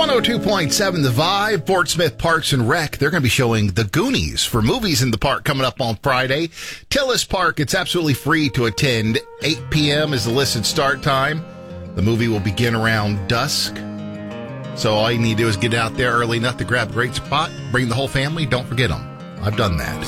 102.7 The Vibe, Fort Smith Parks and Rec. They're going to be showing The Goonies for Movies in the Park coming up on Friday. Tillis Park, it's absolutely free to attend. 8 p.m. is the listed start time. The movie will begin around dusk. So all you need to do is get out there early enough to grab a great spot, bring the whole family. Don't forget them. I've done that.